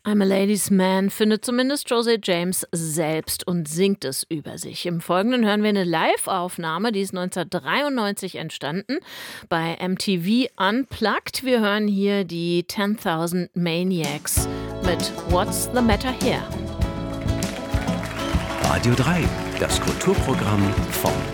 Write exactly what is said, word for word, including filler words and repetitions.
I'm a Ladies Man findet zumindest José James selbst und singt es über sich. Im Folgenden hören wir eine Live-Aufnahme, die ist neunzehnhundertdreiundneunzig entstanden bei M T V Unplugged. Wir hören hier die zehntausend Maniacs mit What's the Matter Here? Radio drei, das Kulturprogramm von